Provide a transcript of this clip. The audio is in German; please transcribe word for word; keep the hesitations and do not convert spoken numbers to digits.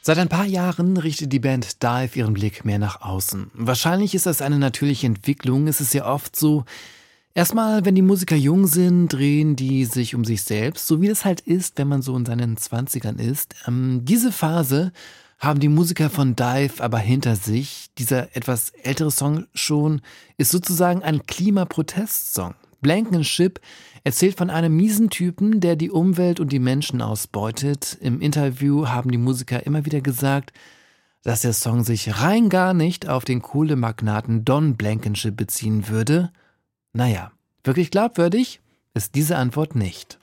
Seit ein paar Jahren richtet die Band Dive ihren Blick mehr nach außen. Wahrscheinlich ist das eine natürliche Entwicklung. Es ist ja oft so, erstmal, wenn die Musiker jung sind, drehen die sich um sich selbst, so wie das halt ist, wenn man so in seinen Zwanzigern ist. Ähm, diese Phase haben die Musiker von Dive aber hinter sich. Dieser etwas ältere Song schon ist sozusagen ein Klimaprotestsong. Blankenship erzählt von einem miesen Typen, der die Umwelt und die Menschen ausbeutet. Im Interview haben die Musiker immer wieder gesagt, dass der Song sich rein gar nicht auf den Kohlemagnaten Don Blankenship beziehen würde. Naja, wirklich glaubwürdig ist diese Antwort nicht.